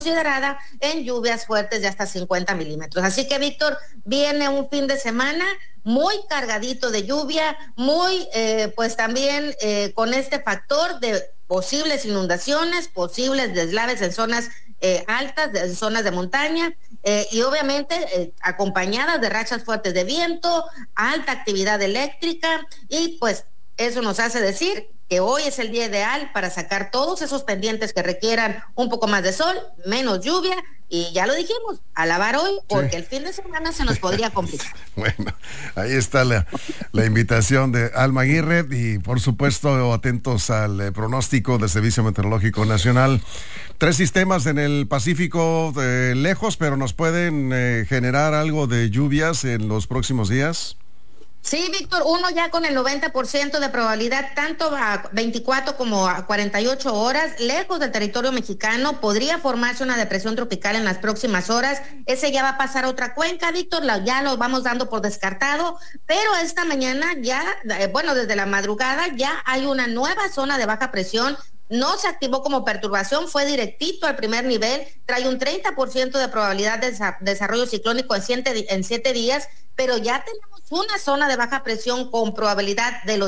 considerada en lluvias fuertes de hasta 50 milímetros. Así que, Víctor, viene un fin de semana muy cargadito de lluvia, muy pues también con este factor de posibles inundaciones, posibles deslaves en zonas altas, en zonas de montaña, y obviamente acompañadas de rachas fuertes de viento, alta actividad eléctrica, y pues eso nos hace decir que hoy es el día ideal para sacar todos esos pendientes que requieran un poco más de sol, menos lluvia, y ya lo dijimos, a lavar hoy, porque el fin de semana se nos podría complicar. Bueno, ahí está la invitación de Alma Aguirre, y por supuesto atentos al pronóstico del Servicio Meteorológico Nacional. 3 sistemas en el Pacífico lejos, pero nos pueden generar algo de lluvias en los próximos días. Sí, Víctor, uno ya con el 90% de probabilidad, tanto a 24 como a 48 horas, lejos del territorio mexicano, podría formarse una depresión tropical en las próximas horas. Ese ya va a pasar a otra cuenca, Víctor, ya lo vamos dando por descartado, pero esta mañana ya, desde la madrugada ya hay una nueva zona de baja presión. No se activó como perturbación, fue directito al primer nivel, trae un 30% de probabilidad de desarrollo ciclónico en 7 días, pero ya tenemos una zona de baja presión con probabilidad del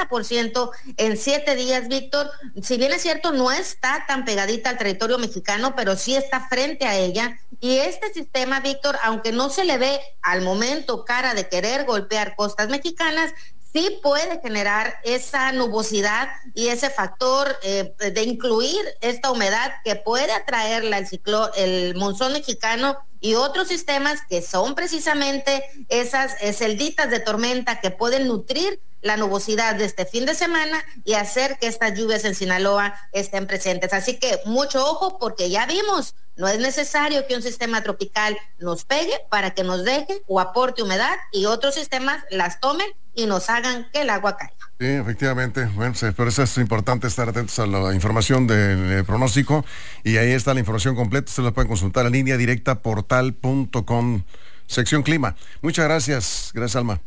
80% en 7 días, Víctor. Si bien es cierto, no está tan pegadita al territorio mexicano, pero sí está frente a ella. Y este sistema, Víctor, aunque no se le ve al momento cara de querer golpear costas mexicanas, sí puede generar esa nubosidad y ese factor de incluir esta humedad que puede atraerla el monzón mexicano y otros sistemas que son precisamente esas celditas de tormenta que pueden nutrir la nubosidad de este fin de semana y hacer que estas lluvias en Sinaloa estén presentes. Así que mucho ojo, porque ya vimos, no es necesario que un sistema tropical nos pegue para que nos deje o aporte humedad y otros sistemas las tomen y nos hagan que el agua caiga. Sí, efectivamente. Bueno, por eso es importante estar atentos a la información del pronóstico, y ahí está la información completa. Ustedes la pueden consultar en línea directa, portal.com, sección clima. Muchas gracias. Gracias, Alma.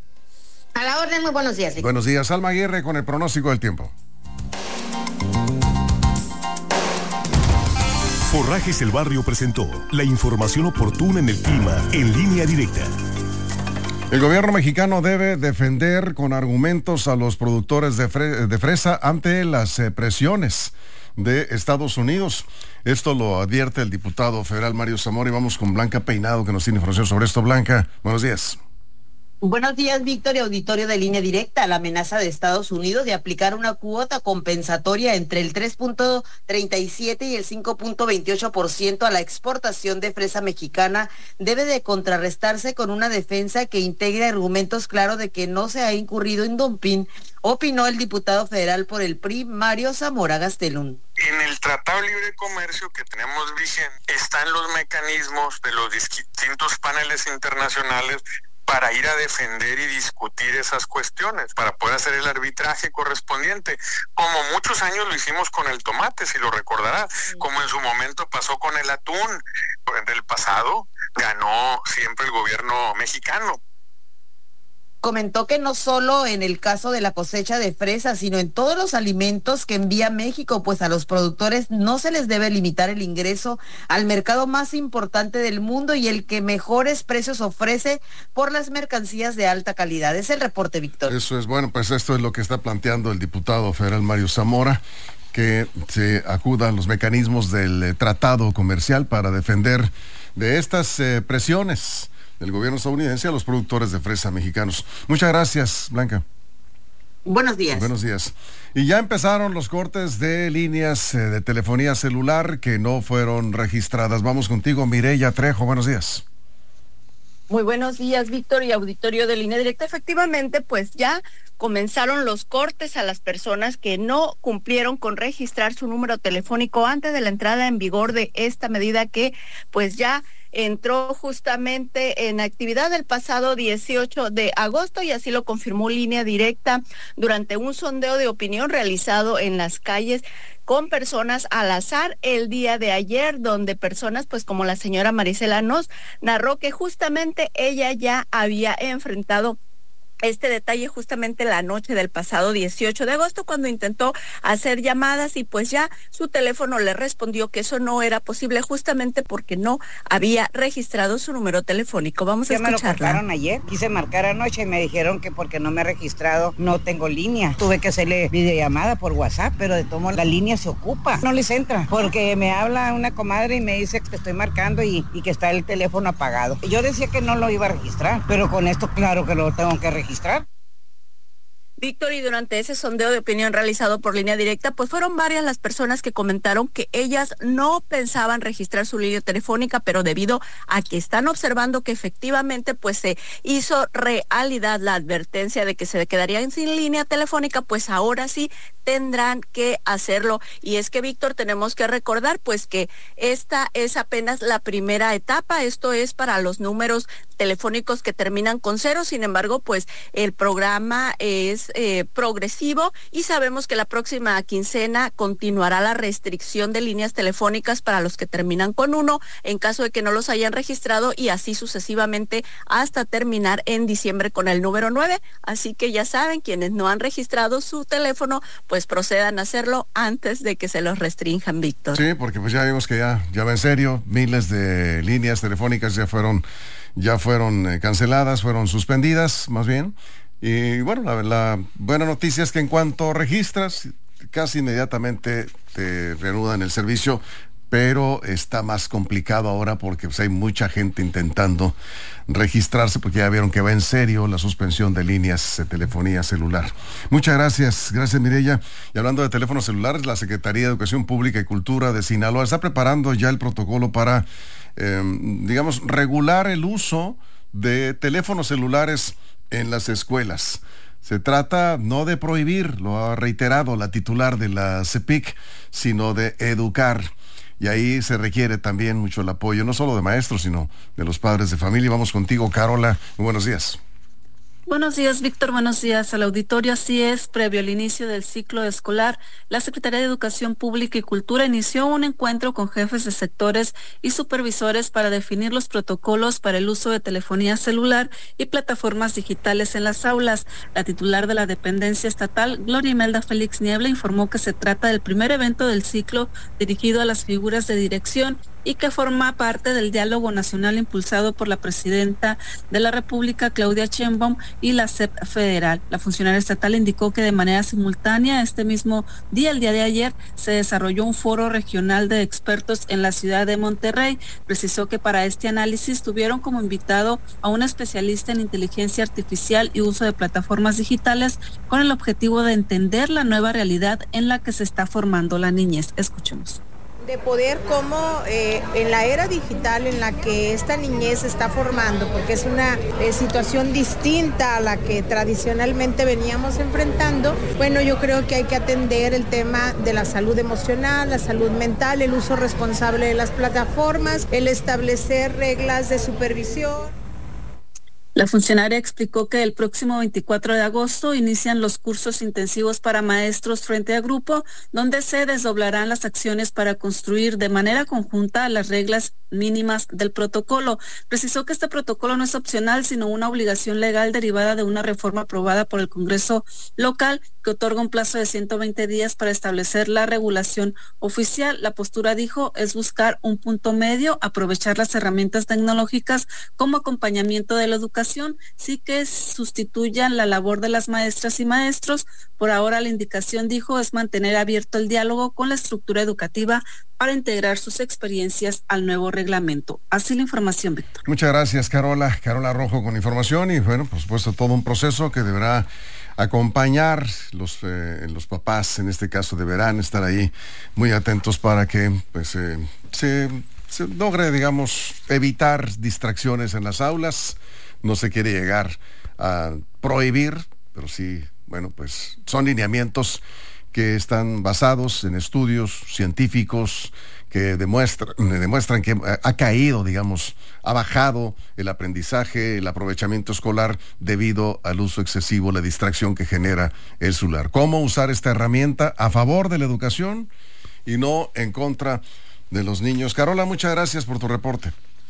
A la orden, muy buenos días, Víctor. Buenos días, Alma Aguirre, con el pronóstico del tiempo. Forrajes El Barrio presentó la información oportuna en el clima en línea directa. El gobierno mexicano debe defender con argumentos a los productores de fresa ante las presiones de Estados Unidos. Esto lo advierte el diputado federal Mario Zamora, y vamos con Blanca Peinado, que nos tiene información sobre esto. Blanca, buenos días. Buenos días, Víctor y auditorio de Línea Directa. La amenaza de Estados Unidos de aplicar una cuota compensatoria entre el 3.37 y el 5.28% a la exportación de fresa mexicana debe de contrarrestarse con una defensa que integre argumentos claros de que no se ha incurrido en dumping, opinó el diputado federal por el PRI, Mario Zamora Gastelum. En el Tratado de Libre Comercio que tenemos vigente están los mecanismos de los distintos paneles internacionales para ir a defender y discutir esas cuestiones, para poder hacer el arbitraje correspondiente, como muchos años lo hicimos con el tomate, si lo recordarás, como en su momento pasó con el atún. En el pasado ganó siempre el gobierno mexicano. Comentó que no solo en el caso de la cosecha de fresas, sino en todos los alimentos que envía México, pues a los productores no se les debe limitar el ingreso al mercado más importante del mundo y el que mejores precios ofrece por las mercancías de alta calidad. Es el reporte, Víctor. Eso es, bueno, pues esto es lo que está planteando el diputado federal Mario Zamora, que se acudan los mecanismos del tratado comercial para defender de estas presiones del gobierno estadounidense a los productores de fresa mexicanos. Muchas gracias, Blanca. Buenos días. Buenos días. Y ya empezaron los cortes de líneas de telefonía celular que no fueron registradas. Vamos contigo, Mireya Trejo. Buenos días. Muy buenos días, Víctor y auditorio de Línea Directa. Efectivamente, pues ya comenzaron los cortes a las personas que no cumplieron con registrar su número telefónico antes de la entrada en vigor de esta medida que pues ya entró justamente en actividad el pasado 18 de agosto y así lo confirmó Línea Directa durante un sondeo de opinión realizado en las calles con personas al azar el día de ayer, donde personas pues como la señora Marisela nos narró que justamente ella ya había enfrentado este detalle justamente la noche del pasado 18 de agosto, cuando intentó hacer llamadas y pues ya su teléfono le respondió que eso no era posible justamente porque no había registrado su número telefónico. Vamos a escucharla. Me lo cortaron ayer, quise marcar anoche y me dijeron que porque no me he registrado no tengo línea. Tuve que hacerle videollamada por WhatsApp, pero de todo modo la línea se ocupa, no les entra, porque me habla una comadre y me dice que estoy marcando y que está el teléfono apagado. Yo decía que no lo iba a registrar, pero con esto claro que lo tengo que registrar. Víctor, y durante ese sondeo de opinión realizado por Línea Directa, pues fueron varias las personas que comentaron que ellas no pensaban registrar su línea telefónica, pero debido a que están observando que efectivamente pues se hizo realidad la advertencia de que se quedarían sin línea telefónica, pues ahora sí tendrán que hacerlo. Y es que, Víctor, tenemos que recordar pues que esta es apenas la primera etapa, esto es para los números telefónicos que terminan con 0, sin embargo, pues el programa es progresivo y sabemos que la próxima quincena continuará la restricción de líneas telefónicas para los que terminan con 1, en caso de que no los hayan registrado, y así sucesivamente hasta terminar en diciembre con el número 9, así que ya saben, quienes no han registrado su teléfono, pues procedan a hacerlo antes de que se los restrinjan, Víctor. Sí, porque pues ya vimos que ya va en serio, miles de líneas telefónicas ya fueron canceladas, fueron suspendidas, más bien. Y bueno, la buena noticia es que en cuanto registras, casi inmediatamente te reanudan el servicio, pero está más complicado ahora porque pues, hay mucha gente intentando registrarse porque ya vieron que va en serio la suspensión de líneas de telefonía celular. Muchas gracias Mireya. Y hablando de teléfonos celulares, la Secretaría de Educación Pública y Cultura de Sinaloa está preparando ya el protocolo para, regular el uso de teléfonos celulares en las escuelas. Se trata no de prohibir, lo ha reiterado la titular de la CEPIC, sino de educar. Y ahí se requiere también mucho el apoyo, no solo de maestros, sino de los padres de familia. Vamos contigo, Carola. Muy buenos días. Buenos días, Víctor. Buenos días al auditorio. Así es, previo al inicio del ciclo escolar, la Secretaría de Educación Pública y Cultura inició un encuentro con jefes de sectores y supervisores para definir los protocolos para el uso de telefonía celular y plataformas digitales en las aulas. La titular de la dependencia estatal, Gloria Imelda Félix Niebla, informó que se trata del primer evento del ciclo dirigido a las figuras de dirección y que forma parte del diálogo nacional impulsado por la presidenta de la República, Claudia Sheinbaum, y la SEP federal. La funcionaria estatal indicó que de manera simultánea este mismo día, el día de ayer, se desarrolló un foro regional de expertos en la ciudad de Monterrey. Precisó que para este análisis tuvieron como invitado a un especialista en inteligencia artificial y uso de plataformas digitales con el objetivo de entender la nueva realidad en la que se está formando la niñez. Escuchemos. De poder cómo en la era digital en la que esta niñez se está formando, porque es una situación distinta a la que tradicionalmente veníamos enfrentando, bueno, yo creo que hay que atender el tema de la salud emocional, la salud mental, el uso responsable de las plataformas, el establecer reglas de supervisión. La funcionaria explicó que el próximo 24 de agosto inician los cursos intensivos para maestros frente a grupo, donde se desdoblarán las acciones para construir de manera conjunta las reglas mínimas del protocolo. Precisó que este protocolo no es opcional, sino una obligación legal derivada de una reforma aprobada por el Congreso local que otorga un plazo de 120 días para establecer la regulación oficial. La postura, dijo, es buscar un punto medio, aprovechar las herramientas tecnológicas como acompañamiento de la educación, sí que sustituyan la labor de las maestras y maestros. Por ahora la indicación, dijo, es mantener abierto el diálogo con la estructura educativa para integrar sus experiencias al nuevo reglamento. Así la información, Víctor. Muchas gracias, Carola. Carola Rojo con información y bueno, por supuesto, todo un proceso que deberá acompañar los papás, en este caso, deberán estar ahí muy atentos para que pues, se logre, digamos, evitar distracciones en las aulas. No se quiere llegar a prohibir, pero sí, bueno, pues son lineamientos que están basados en estudios científicos que demuestran que ha caído, digamos, ha bajado el aprendizaje, el aprovechamiento escolar debido al uso excesivo, la distracción que genera el celular. ¿Cómo usar esta herramienta a favor de la educación y no en contra de los niños? Carola, muchas gracias por tu reporte.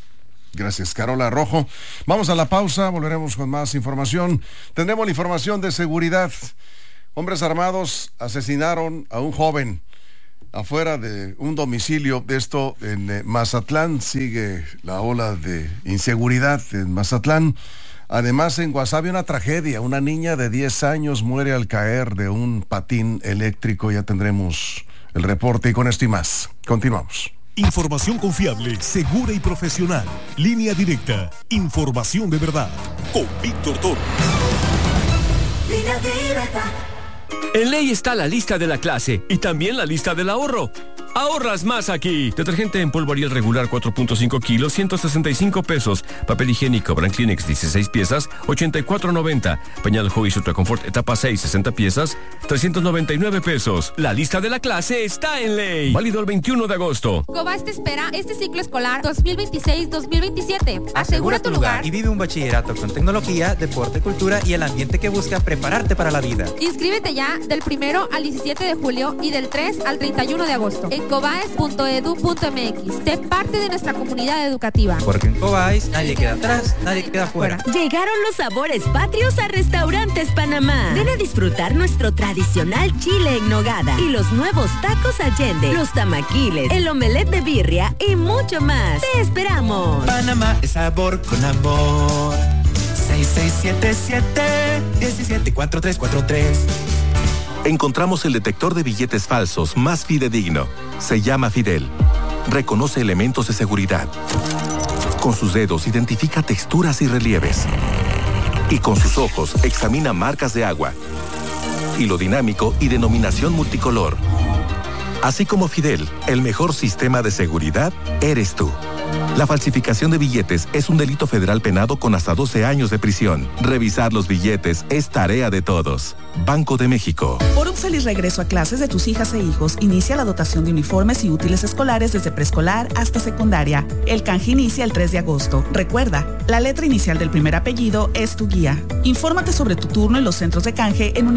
Gracias, Carola Rojo. Vamos a la pausa, volveremos con más información. Tendremos la información de seguridad. Hombres armados asesinaron a un joven afuera de un domicilio. Esto en Mazatlán. Sigue la ola de inseguridad en Mazatlán. Además, en Guasave una tragedia. Una niña de 10 años muere al caer de un patín eléctrico. Ya tendremos el reporte y con esto y más. Continuamos. Información confiable, segura y profesional. Línea Directa. Información de verdad. Con Víctor Toro. Línea Directa. En Ley está la lista de la clase y también la lista del ahorro. Ahorras más aquí. Detergente en polvo Ariel regular 4.5 kilos, 165 pesos. Papel higiénico Brand Kleenex 16 piezas, 84.90. Pañal Joyce Ultra Confort etapa 6, 60 piezas, 399 pesos. La lista de la clase está en Ley. Válido el 21 de agosto. Cobas te espera este ciclo escolar 2026-2027. Asegura tu lugar y vive un bachillerato con tecnología, deporte, cultura y el ambiente que busca prepararte para la vida. Inscríbete ya del 1 al 17 de julio y del 3 al 31 de agosto. En cobaes.edu.mx. Sé parte de nuestra comunidad educativa. Porque en Cobaes nadie queda atrás, nadie queda fuera. Llegaron los sabores patrios a Restaurantes Panamá. Ven a disfrutar nuestro tradicional chile en nogada y los nuevos tacos Allende, los tamaquiles, el omelette de birria y mucho más. ¡Te esperamos! Panamá es sabor con amor. 6677-174343. Encontramos el detector de billetes falsos más fidedigno. Se llama Fidel. Reconoce elementos de seguridad. Con sus dedos identifica texturas y relieves. Y con sus ojos examina marcas de agua, hilo dinámico y denominación multicolor. Así como Fidel, el mejor sistema de seguridad eres tú. La falsificación de billetes es un delito federal penado con hasta 12 años de prisión. Revisar los billetes es tarea de todos. Banco de México. Por un feliz regreso a clases de tus hijas e hijos, inicia la dotación de uniformes y útiles escolares desde preescolar hasta secundaria. El canje inicia el 3 de agosto. Recuerda, la letra inicial del primer apellido es tu guía. Infórmate sobre tu turno en los centros de canje en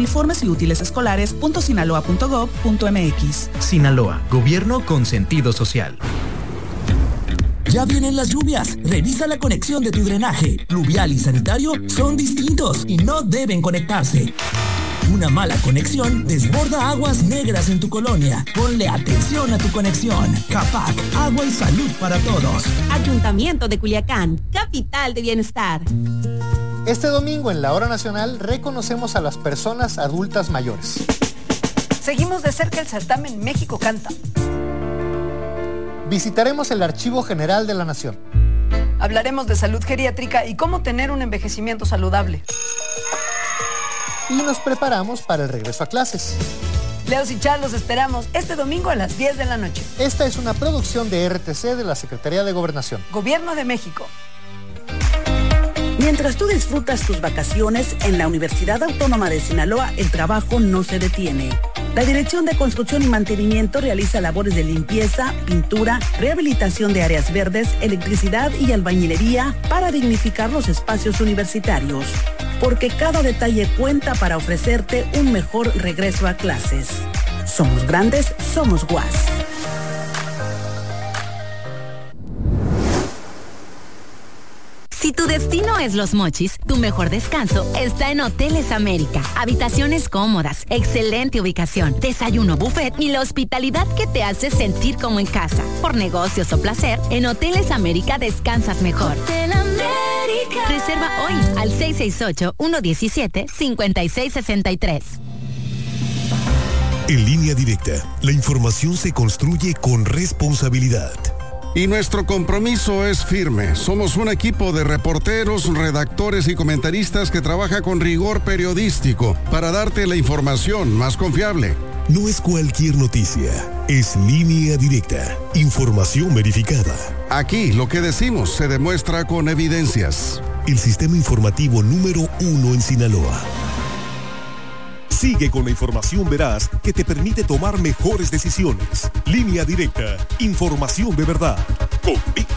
uniformesyútilesescolares.sinaloa.gov.mx. Sinaloa, gobierno con sentido social. Ya vienen las lluvias. Revisa la conexión de tu drenaje. Pluvial y sanitario son distintos y no deben conectarse. Una mala conexión desborda aguas negras en tu colonia. Ponle atención a tu conexión. CAPAC, agua y salud para todos. Ayuntamiento de Culiacán, capital de bienestar. Este domingo en la Hora Nacional reconocemos a las personas adultas mayores. Seguimos de cerca el certamen México Canta. Visitaremos el Archivo General de la Nación. Hablaremos de salud geriátrica y cómo tener un envejecimiento saludable. Y nos preparamos para el regreso a clases. Leos y Char los esperamos este domingo a las 10 de la noche. Esta es una producción de RTC de la Secretaría de Gobernación. Gobierno de México. Mientras tú disfrutas tus vacaciones, en la Universidad Autónoma de Sinaloa el trabajo no se detiene. La Dirección de Construcción y Mantenimiento realiza labores de limpieza, pintura, rehabilitación de áreas verdes, electricidad y albañilería para dignificar los espacios universitarios. Porque cada detalle cuenta para ofrecerte un mejor regreso a clases. Somos grandes, somos UAS. Si tu destino es Los Mochis, tu mejor descanso está en Hoteles América. Habitaciones cómodas, excelente ubicación, desayuno buffet y la hospitalidad que te hace sentir como en casa. Por negocios o placer, en Hoteles América descansas mejor. Hotel América. Reserva hoy al 668-117-5663. En Línea Directa, la información se construye con responsabilidad. Y nuestro compromiso es firme. Somos un equipo de reporteros, redactores y comentaristas que trabaja con rigor periodístico para darte la información más confiable. No es cualquier noticia, es Línea Directa, información verificada. Aquí lo que decimos se demuestra con evidencias. El sistema informativo número 1 en Sinaloa. Sigue con la información veraz que te permite tomar mejores decisiones. Línea Directa, información de verdad. Con